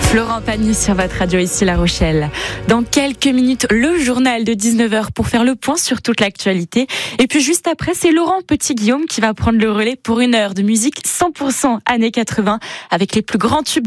Florent Pagny sur votre radio ici La Rochelle. Dans quelques minutes, le journal de 19h pour faire le point sur toute l'actualité. Et puis juste après, c'est Laurent Petit-Guillaume qui va prendre le relais pour une heure de musique 100% années 80 avec les plus grands tubes.